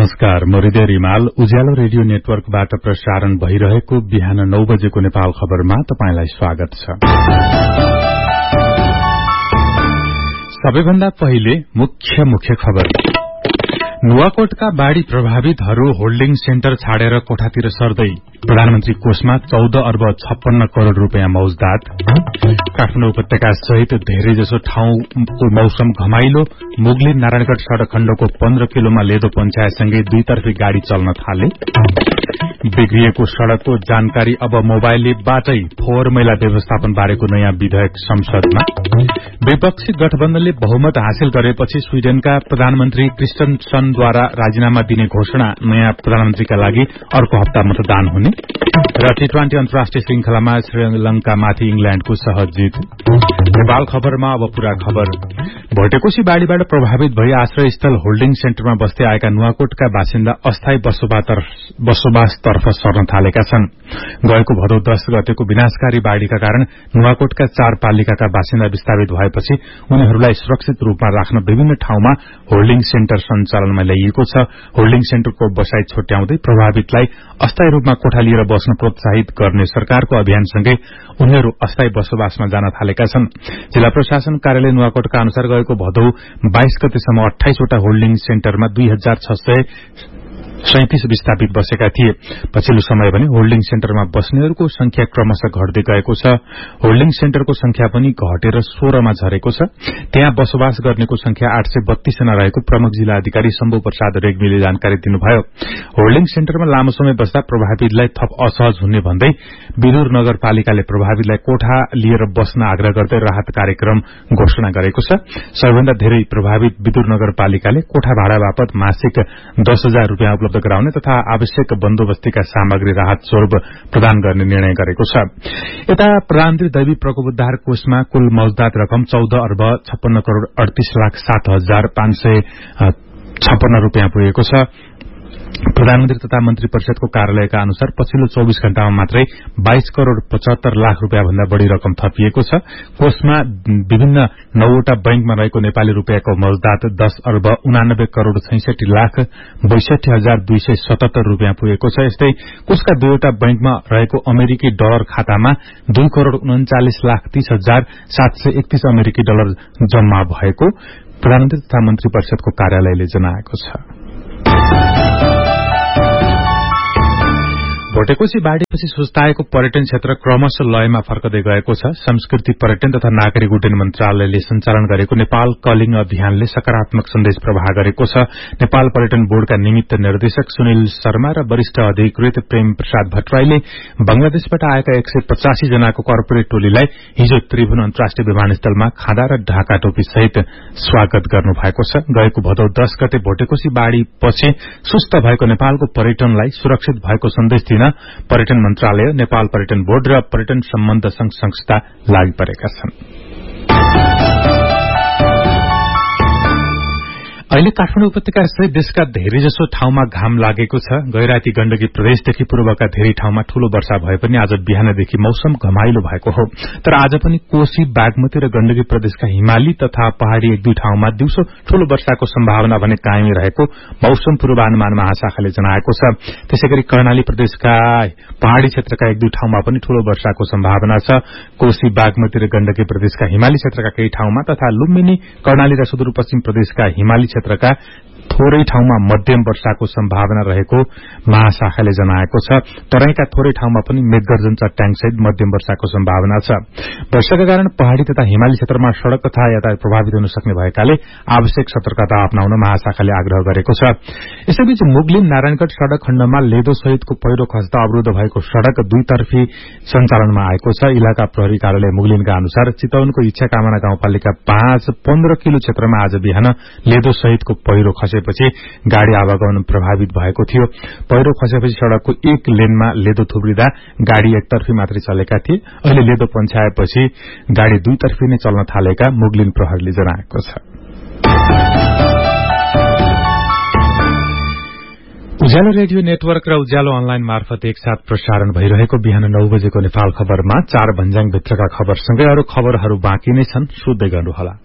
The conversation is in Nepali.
नमस्कार, म हृदय रिमाल उज्यालो रेडियो नेटवर्कबाट प्रसारण भइरहेको बिहान 9 बजेको नेपाल खबरमा तपाईंलाई स्वागत छ। सबैभन्दा पहिले मुख्य खबर। नुवाकोटका बाढ़ी प्रभावितहरू होल्डिङ सेन्टर छाडेर कोठातिर सर्दै, प्रधानमन्त्री कोषमा 14 अर्ब 56 करोड़ रूपियाँ मौजदात। काठमाडौँ उपत्यका सहित धेरैजसो ठाउँको मौसम घमाइलो, मुगलिन नारायणगढ़ सड़क खण्डको 15 किलोमा लेदो पञ्चायतसँगै दुईतर्फी गाड़ी चल्न थाले। बिग्रिएको सड़कको जानकारी अब मोबाइलबाटै, फोहोर मैला व्यवस्थापन बारेको नयाँ विधेयक संसदमा। विपक्षी गठबन्धनले बहुमत हासिल गरेपछि स्वीडेनका प्रधानमन्त्री क्रिस्टनसनद्वारा राजीनामा दिने घोषणा, नयाँ प्रधानमन्त्रीका लागि अर्को हप्ता मतदान हुने। र टी20 अन्तर्राष्ट्रिय श्रृंखलामा श्रीलंकामाथि इंग्ल्याण्डको सहज जित। नेपाल खबरमा अब पूरा खबर। भोटेकोशी बाढ़ीबाट प्रभावित भई आश्रय स्थल होल्डिङ सेन्टरमा बस्दै आएका नुवाकोटका बासिन्दा अस्थायी बसोबासतर्फ सर्न थालेका छन्। गएको भदौ 10 गतेको विनाशकारी बाढ़ीका कारण नुवाकोटका 4 पालिकाका बासिन्दा विस्थापित भएपछि उनीहरूलाई सुरक्षित रूपमा राख्न विभिन्न ठाउँमा होल्डिङ सेन्टर सञ्चालनमा ल्याइएको छ। होल्डिङ सेन्टरको बसाई छुट्याउँदै प्रभावितलाई अस्थायी रूपमा कोठा लिएर बस्न प्रोत्साहित गर्ने सरकारको अभियानसँगै उनीहरू अस्थायी बसोबासमा जान थालेका छन्। जिल्ला प्रशासन कार्यालय नुवाकोटका अनुसार गएको भदौ 22 गतेसम्म 28 वटा होल्डिङ सेन्टरमा 2637 विस्थापित बसेका थिए। पछिल्लो समय पनि होल्डिङ सेन्टरमा बस्नेहरूको संख्या क्रमशः घट्दै गएको छ। होल्डिङ सेन्टरको संख्या पनि घटेर 16 मा झरेको छ। त्यहाँ बसोबास गर्नेको संख्या 832 जना रहेको प्रमुख जिल्ला अधिकारी शम्भु प्रसाद रेग्मीले जानकारी दिनुभयो। होल्डिङ सेन्टरमा लामो समय बस्दा प्रभावितलाई थप असहज हुने भन्दै विदुर नगरपालिकाले प्रभावितलाई कोठा लिएर बस्न आग्रह गर्दै राहत कार्यक्रम घोषणा गरेको छ। सबैभन्दा धेरै प्रभावित विदुर नगरपालिकाले कोठा भाडा बापत मासिक 10,000 रूपियाँ उपलब्ध गराउने तथा आवश्यक बन्दोबस्तीका सामग्री राहत स्वरूप प्रदान गर्ने निर्णय गरेको छ। यता प्रधानमन्त्री दैवी प्रकोप उद्धार कोषमा कुल मौजदात रकम 14 अर्ब 56 करोड़ 38 लाख 7,556 रूपियाँ पुगेको छ। प्रधानमन्त्री तथा मन्त्री परिषदको कार्यालयका अनुसार पछिल्लो 24 घण्टामा मात्रै 22 करोड़ 75 लाख रूपियाँ भन्दा बढ़ी रकम थपिएको छ। कोषमा विभिन्न 9 वटा बैंकमा रहेको नेपाली रूपियाँको मौजदात 10 अर्ब 89 करोड़ 66 लाख 62,277 रूपियाँ पुगेको छ। यस्तै कोषका 2 वटा बैंकमा रहेको अमेरिकी डलर खातामा 2 करोड़ 39 लाख 30,731 अमेरिकी डलर जम्मा भएको प्रधानमन्त्री तथा मन्त्री परिषदको कार्यालयले जनाएको छ। भोटेकोशी बाढ़ीपछि सुस्ताएको पर्यटन क्षेत्र क्रमशः लयमा फर्कदै गएको छ। संस्कृति, पर्यटन तथा नागरिक उड्डयन मन्त्रालयले सञ्चालन गरेको नेपाल कलिङ अभियानले सकारात्मक सन्देश प्रवाह गरेको छ। नेपाल पर्यटन बोर्डका निमित्त निर्देशक सुनिल शर्मा र वरिष्ठ अधिकृत प्रेम प्रसाद भट्टराईले बंगलादेशबाट आएका 185 जनाको कर्पोरेट टोलीलाई हिजो त्रिभुवन अन्तर्राष्ट्रिय विमानस्थलमा खादा र ढाका टोपी सहित स्वागत गर्नुभएको छ। गएको भदौ 10 गते भोटेकोशी बाढ़ीपछि सुस्त भएको नेपालको पर्यटनलाई सुरक्षित भएको सन्देश दिन पर्यटन मन्त्रालय, नेपाल पर्यटन बोर्ड र पर्यटन सम्बन्ध संघ संस्था लागि परेका छन्। अहिले काठमाडौँ उपत्यका सहित देशका धेरैजसो ठाउँमा घाम लागेको छ। गैराती गण्डकी प्रदेशदेखि पूर्वका धेरै ठाउँमा ठूलो वर्षा भए पनि आज बिहानदेखि मौसम घमाइलो भएको हो। तर आज पनि कोशी, बागमती र गण्डकी प्रदेशका हिमाली तथा पहाड़ी 1-2 ठाउँमा दिउँसो ठूलो वर्षाको सम्भावना भने कायमै रहेको मौसम पूर्वानुमान महाशाखाले जनाएको छ। त्यसैगरी कर्णाली प्रदेशका पहाड़ी क्षेत्रका 1-2 ठाउँमा पनि ठूलो वर्षाको सम्भावना छ। कोशी, बागमती र गण्डकी प्रदेशका हिमाली क्षेत्रका केही ठाउँमा तथा लुम्बिनी, कर्णाली र सुदूरपश्चिम प्रदेशका हिमाली क्षेत्रका थोरै ठाउँमा मध्यम वर्षाको सम्भावना रहेको महाशाखाले जनाएको छ। तराईका थोरै ठाउँमा पनि मेघगर्जन चट्याङसहित मध्यम वर्षाको सम्भावना छ। वर्षाका कारण पहाड़ी तथा हिमाली क्षेत्रमा सड़क तथा यातायात प्रभावित हुन सक्ने भएकाले आवश्यक सतर्कता अपनाउन महाशाखाले आग्रह गरेको छ। यसैबीच मुगलिन नारायणगढ़ सड़क खण्डमा लेदो सहितको पहिरो खस्दा अवरूद्ध भएको सड़क दुईतर्फी सञ्चालनमा आएको छ। इलाका प्रहरी कार्यालय मुगलिनका अनुसार चितवनको इच्छाकामना गाउँपालिका 5-15 किलो क्षेत्रमा आज बिहान लेदो सहितको पहिरो खसेपछि गाड़ी आवागमन प्रभावित भएको थियो। पहिरो खसेपछि सड़कको एक लेनमा लेदो थुब्रिँदा गाड़ी एकतर्फी मात्रै चलेका थिए। अहिले लेदो पन्छाएपछि गाड़ी दुईतर्फी नै चल्न थालेका मुगलिन प्रहरीले जनाएको छ। उज्यालो रेडियो नेटवर्क र उज्यालो अनलाइन मार्फत एकसाथ प्रसारण भइरहेको बिहान 9 बजेको नेपाल खबरमा 4 भन्ज्याङ भित्रका खबरसँगै अरू खबरहरू बाँकी नै छन्, सुन्दै गर्नुहोला।